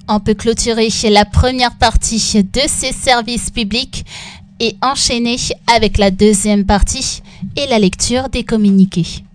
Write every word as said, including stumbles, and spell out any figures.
On peut clôturer la première partie de ces services publics et enchaîner avec la deuxième partie et la lecture des communiqués.